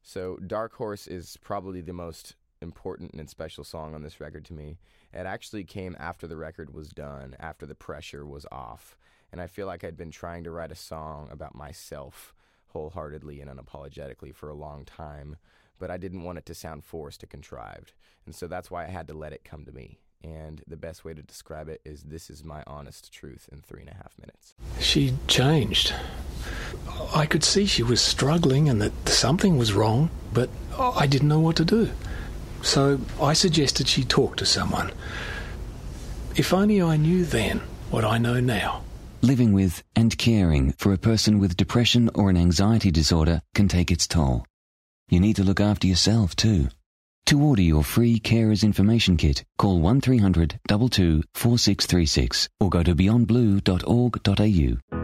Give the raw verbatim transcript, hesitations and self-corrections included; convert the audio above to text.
So Dark Horse is probably the most important and special song on this record to me. It actually came after the record was done, after the pressure was off. And I feel like I'd been trying to write a song about myself wholeheartedly and unapologetically for a long time, but I didn't want it to sound forced or contrived. And so that's why I had to let it come to me. And the best way to describe it is, this is my honest truth in three and a half minutes. She changed. I could see she was struggling and that something was wrong, but I didn't know what to do. So I suggested she talk to someone. If only I knew then what I know now. Living with and caring for a person with depression or an anxiety disorder can take its toll. You need to look after yourself too. To order your free Carers Information Kit, call one three hundred two two four six three six or go to beyond blue dot org dot a u.